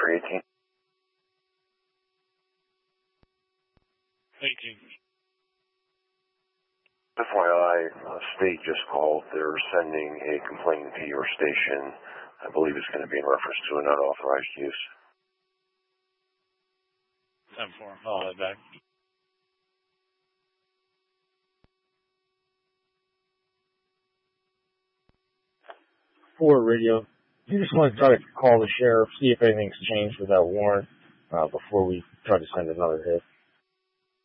318. 18. FYI, state just called. They're sending a complaint to your station. I believe it's going to be in reference to an unauthorized use. 10-4. I'll head back. For radio, you just want to try to call the sheriff, see if anything's changed with that warrant before we try to send another hit.